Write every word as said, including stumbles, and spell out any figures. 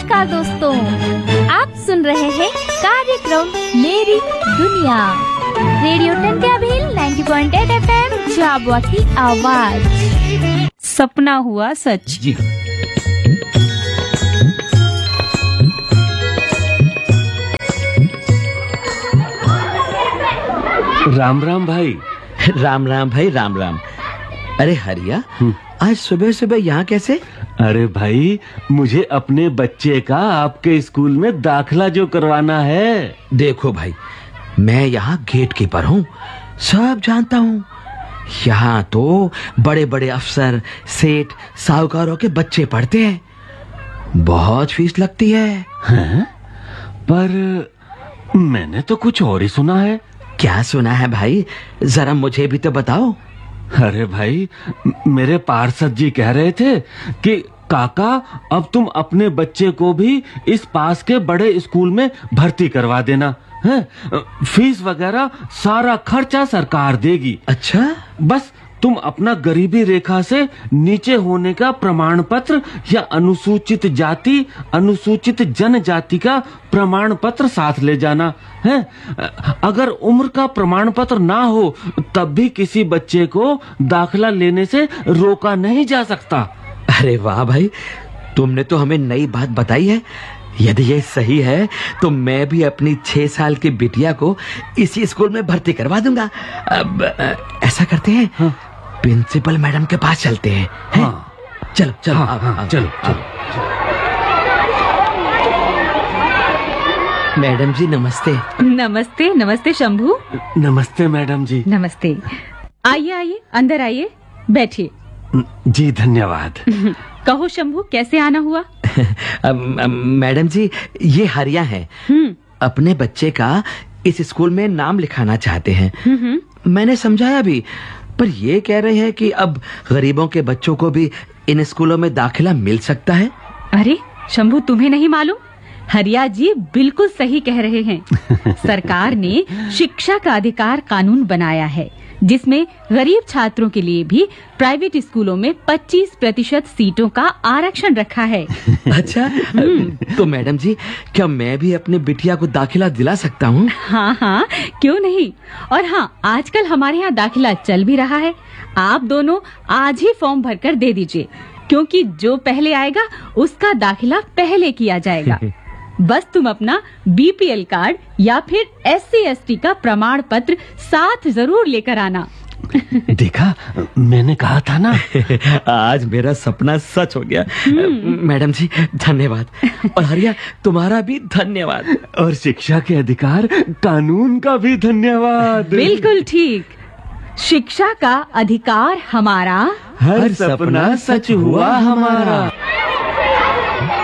नमस्कार दोस्तों, आप सुन रहे हैं कार्यक्रम मेरी दुनिया, radio Tantya Bhil ninety point eight FM, Jhabua की आवाज। सपना हुआ सच। जी हाँ। राम राम भाई। राम राम भाई, राम राम। अरे हरिया, आज सुबह सुबह यहाँ कैसे? अरे भाई, मुझे अपने बच्चे का आपके स्कूल में दाखिला जो करवाना है। देखो भाई, मैं यहाँ गेट कीपर हूँ, सब जानता हूँ। यहाँ तो बड़े बड़े अफसर, सेठ, साहूकारों के बच्चे पढ़ते हैं। बहुत फीस लगती है। हैं? पर मैंने तो कुछ और ही सुना है। क्या सुना है भाई, जरा मुझे भी तो बताओ। अरे भाई, मेरे पार्षद जी कह रहे थे कि काका, अब तुम अपने बच्चे को भी इस पास के बड़े स्कूल में भर्ती करवा देना है। फीस वगैरह सारा खर्चा सरकार देगी। अच्छा? बस तुम अपना गरीबी रेखा से नीचे होने का प्रमाण पत्र या अनुसूचित जाति, अनुसूचित जनजाति का प्रमाण पत्र साथ ले जाना है। अगर उम्र का प्रमाण पत्र ना हो तब भी किसी बच्चे को दाखिला लेने से रोका नहीं जा सकता। अरे वाह भाई, तुमने तो हमें नई बात बताई है। यदि ये सही है तो मैं भी अपनी छह साल की बिटिया को इसी स्कूल में भर्ती करवा दूंगा। अब ऐसा करते हैं, हाँ। प्रिंसिपल मैडम के पास चलते हैं, हैं? हाँ। चलो चलो, हाँ, हाँ, हाँ, हाँ, चलो चलो। मैडम जी नमस्ते। नमस्ते नमस्ते शंभू। नमस्ते मैडम जी। नमस्ते। आइए आइए, अंदर आइए, बैठिए। जी धन्यवाद। कहो शंभू, कैसे आना हुआ? मैडम जी, ये हरिया है, अपने बच्चे का इस स्कूल में नाम लिखाना चाहते हैं। मैंने समझाया भी, पर ये कह रहे हैं कि अब गरीबों के बच्चों को भी इन स्कूलों में दाखिला मिल सकता है। अरे शंभू, तुम्हें नहीं मालूम? हरिया जी बिल्कुल सही कह रहे हैं। सरकार ने शिक्षा का अधिकार कानून बनाया है, जिसमें गरीब छात्रों के लिए भी प्राइवेट स्कूलों में पच्चीस प्रतिशत सीटों का आरक्षण रखा है। अच्छा, तो मैडम जी, क्या मैं भी अपनी बिटिया को दाखिला दिला सकता हूँ? हाँ हाँ, क्यों नहीं। और हाँ, आजकल हमारे यहाँ दाखिला चल भी रहा है। आप दोनों आज ही फॉर्म भरकर दे दीजिए, क्योंकि जो पहले आएगा उसका दाखिला पहले किया जाएगा। बस तुम अपना बीपीएल कार्ड या फिर एससी एसटी का प्रमाण पत्र साथ जरूर लेकर आना। देखा, मैंने कहा था ना। आज मेरा सपना सच हो गया। मैडम जी धन्यवाद, और हरिया तुम्हारा भी धन्यवाद, और शिक्षा के अधिकार कानून का भी धन्यवाद। बिल्कुल ठीक। शिक्षा का अधिकार हमारा, हर सपना सच हुआ हमारा।